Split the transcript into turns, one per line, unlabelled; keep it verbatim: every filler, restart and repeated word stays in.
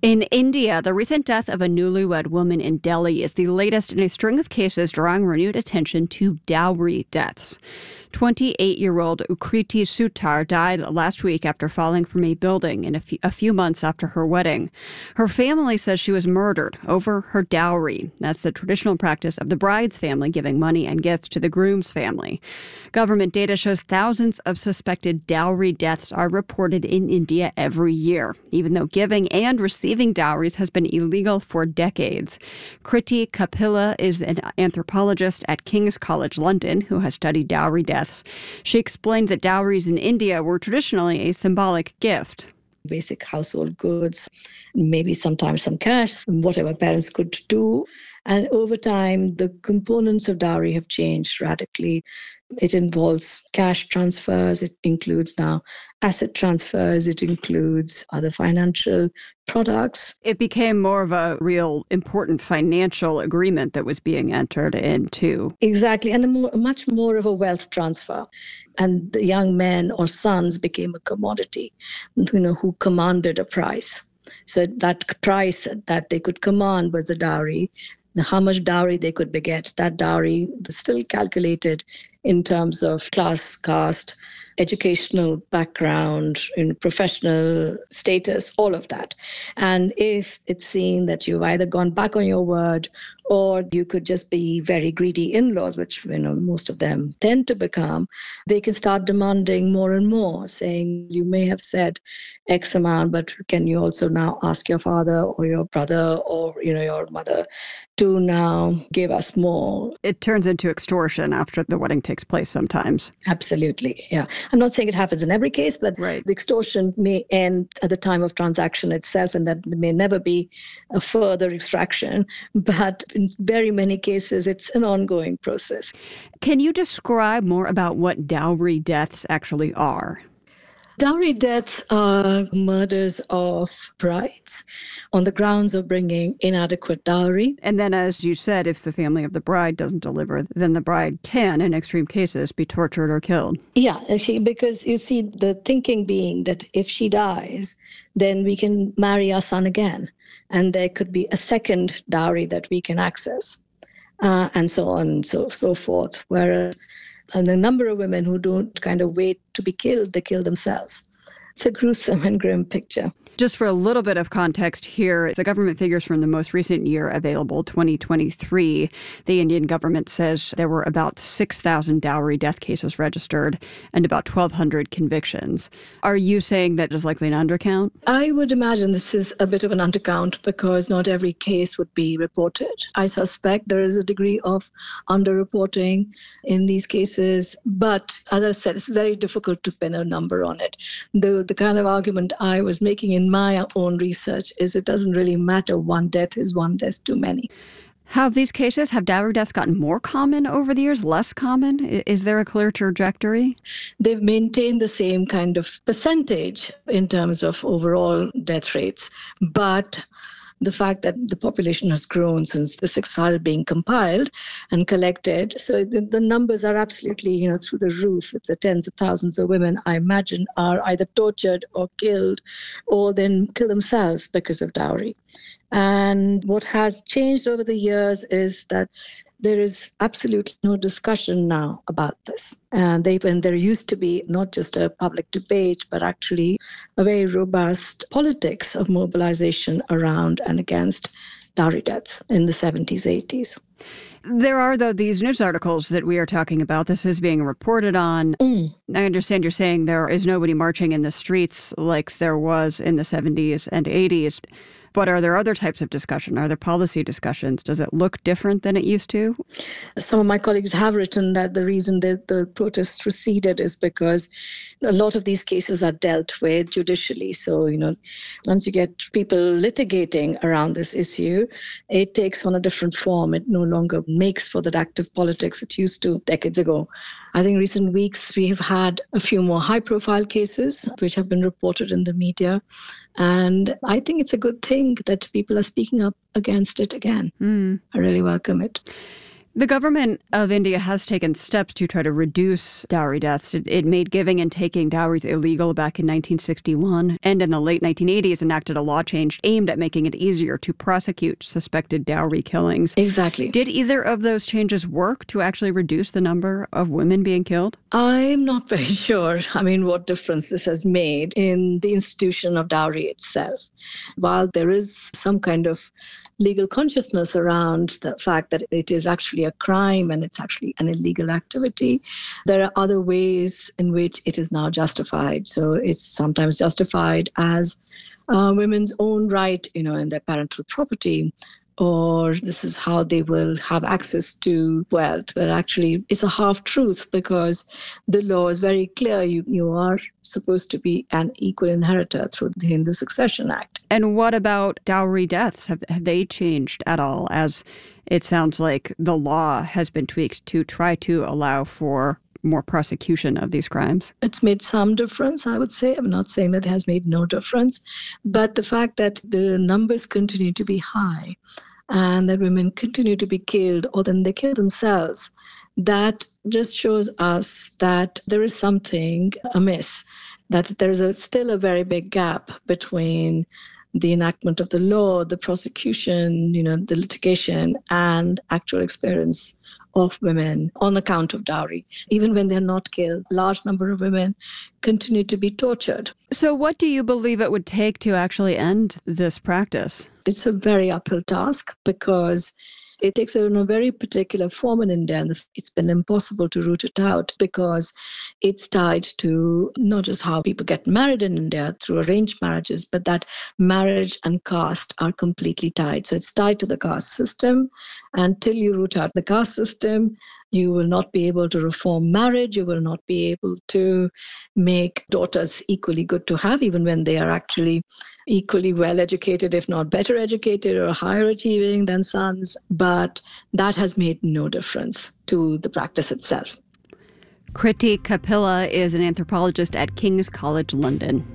In India, the recent death of a newlywed woman in Delhi is the latest in a string of cases drawing renewed attention to dowry deaths. twenty-eight-year-old Ukriti Sutar died last week after falling from a building in a few, a few months after her wedding. Her family says she was murdered over her dowry. That's the traditional practice of the bride's family giving money and gifts to the groom's family. Government data shows thousands of suspected dowry deaths are reported in India every year, even though giving and receiving dowries has been illegal for decades. Kriti Kapila is an anthropologist at King's College London who has studied dowry deaths. She explained that dowries in India were traditionally a symbolic gift.
Basic household goods, maybe sometimes some cash, whatever parents could do. And over time, the components of dowry have changed radically. It involves cash transfers. It includes now asset transfers. It includes other financial products.
It became more of a real important financial agreement that was being entered into.
Exactly, and a more, much more of a wealth transfer. And the young men or sons became a commodity, you know, who commanded a price. So that price that they could command was the dowry. How much dowry they could beget, that dowry was still calculated in terms of class, caste, educational background, in professional status, all of that. And if it's seen that you've either gone back on your word or you could just be very greedy in-laws, which you know most of them tend to become, they can start demanding more and more, saying you may have said X amount, but can you also now ask your father or your brother or you know your mother to now give us more?
It turns into extortion after the wedding takes place sometimes.
Absolutely, yeah. I'm not saying it happens in every case, but
right.
The extortion may end at the time of transaction itself, and that there may never be a further extraction. But in very many cases, it's an ongoing process.
Can you describe more about what dowry deaths actually are?
Dowry deaths are murders of brides on the grounds of bringing inadequate dowry.
And then, as you said, if the family of the bride doesn't deliver, then the bride can, in extreme cases, be tortured or killed.
Yeah, she, because you see, the thinking being that if she dies, then we can marry our son again. And there could be a second dowry that we can access, uh, and so on and so, so forth. Whereas and the number of women who don't kind of wait to be killed, they kill themselves. It's a gruesome and grim picture.
Just for a little bit of context here, the government figures from the most recent year available, twenty twenty-three, the Indian government says there were about six thousand dowry death cases registered and about twelve hundred convictions. Are you saying that is likely an undercount?
I would imagine this is a bit of an undercount because not every case would be reported. I suspect there is a degree of underreporting in these cases, but as I said, it's very difficult to pin a number on it. The, the kind of argument I was making in my own research is it doesn't really matter. One death is one death too many.
Have these cases, have dowry deaths gotten more common over the years, less common? Is there a clear trajectory?
They've maintained the same kind of percentage in terms of overall death rates, but the fact that the population has grown since the six started being compiled and collected. So the, the numbers are absolutely, you know, through the roof. It's the tens of thousands of women, I imagine, are either tortured or killed or then kill themselves because of dowry. And what has changed over the years is that there is absolutely no discussion now about this. And they, when there used to be not just a public debate, but actually a very robust politics of mobilization around and against dowry deaths in the seventies, eighties.
There are, though, these news articles that we are talking about. This is being reported on.
Mm.
I understand you're saying there is nobody marching in the streets like there was in the seventies and eighties. But are there other types of discussion? Are there policy discussions? Does it look different than it used to?
Some of my colleagues have written that the reason that the protests receded is because a lot of these cases are dealt with judicially. So, you know, once you get people litigating around this issue, it takes on a different form. It no longer makes for that active politics it used to decades ago. I think recent weeks we have had a few more high-profile cases which have been reported in the media. And I think it's a good thing that people are speaking up against it again.
Mm.
I really welcome it.
The government of India has taken steps to try to reduce dowry deaths. It, it made giving and taking dowries illegal back in nineteen sixty-one, and in the late nineteen eighties enacted a law change aimed at making it easier to prosecute suspected dowry killings.
Exactly.
Did either of those changes work to actually reduce the number of women being killed?
I'm not very sure, I mean, what difference this has made in the institution of dowry itself. While there is some kind of legal consciousness around the fact that it is actually a crime and it's actually an illegal activity, there are other ways in which it is now justified. So it's sometimes justified as uh, women's own right, you know, in their parental property, or this is how they will have access to wealth. But actually, it's a half-truth because the law is very clear. You, you are supposed to be an equal inheritor through the Hindu Succession Act.
And what about dowry deaths? Have, have they changed at all, as it sounds like the law has been tweaked to try to allow for more prosecution of these crimes?
It's made some difference, I would say. I'm not saying that it has made no difference, but the fact that the numbers continue to be high and that women continue to be killed or then they kill themselves, that just shows us that there is something amiss, that there is a, still a very big gap between the enactment of the law, the prosecution, you know, the litigation, and actual experience of women on account of dowry. Even when they're not killed, a large number of women continue to be tortured.
So what do you believe it would take to actually end this practice?
It's a very uphill task because it takes on a very particular form in India, and it's been impossible to root it out because it's tied to not just how people get married in India through arranged marriages, but that marriage and caste are completely tied. So it's tied to the caste system. Until you root out the caste system, you will not be able to reform marriage. You will not be able to make daughters equally good to have, even when they are actually equally well educated, if not better educated or higher achieving than sons. But that has made no difference to the practice itself.
Kriti Kapila is an anthropologist at King's College London.